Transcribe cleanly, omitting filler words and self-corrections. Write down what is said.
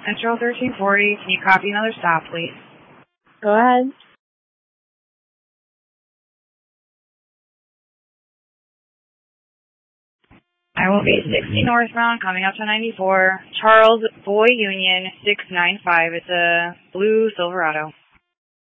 Central 1340, can you copy another stop, please? Go ahead. I will be 60 northbound, coming up to 94. Charles Boy Union 695. It's a blue Silverado.